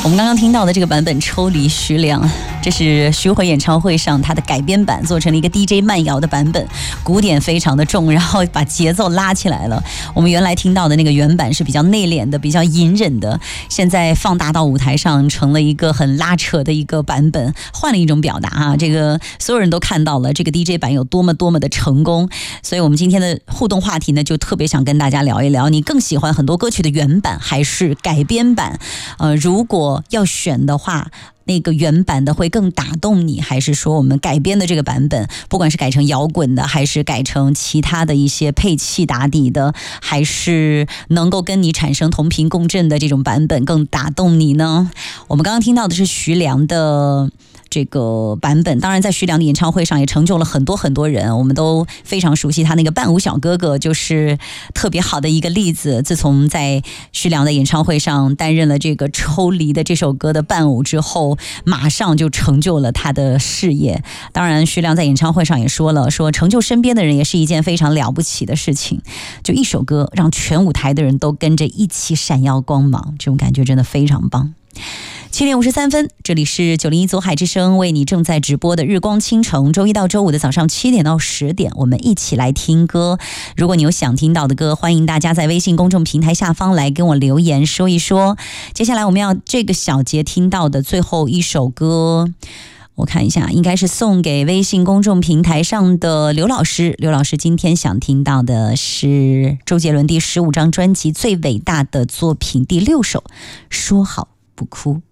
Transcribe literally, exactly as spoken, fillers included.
我们刚刚听到的这个版本《抽离徐良》，这是巡回演唱会上他的改编版，做成了一个 D J 慢摇的版本，鼓点非常的重，然后把节奏拉起来了。我们原来听到的那个原版是比较内敛的，比较隐忍的，现在放大到舞台上成了一个很拉扯的一个版本，换了一种表达啊！这个所有人都看到了这个 D J 版有多么多么的成功，所以我们今天的互动话题呢，就特别想跟大家聊一聊，你更喜欢很多歌曲的原版还是改编版？呃，如果要选的话，那个原版的会更打动你，还是说我们改编的这个版本，不管是改成摇滚的，还是改成其他的一些配器打底的，还是能够跟你产生同频共振的这种版本更打动你呢？我们刚刚听到的是徐良的这个版本，当然在徐良的演唱会上也成就了很多很多人，我们都非常熟悉他那个伴舞小哥哥，就是特别好的一个例子。自从在徐良的演唱会上担任了这个抽离的这首歌的伴舞之后，马上就成就了他的事业。当然徐良在演唱会上也说了，说成就身边的人也是一件非常了不起的事情，就一首歌让全舞台的人都跟着一起闪耀光芒，这种感觉真的非常棒。七点五十三分，这里是九零一左海之声为你正在直播的日光倾城，周一到周五的早上七点到十点，我们一起来听歌。如果你有想听到的歌，欢迎大家在微信公众平台下方来跟我留言说一说。接下来我们要这个小节听到的最后一首歌，我看一下，应该是送给微信公众平台上的刘老师。刘老师今天想听到的是周杰伦第十五张专辑最伟大的作品第六首《说好不哭》。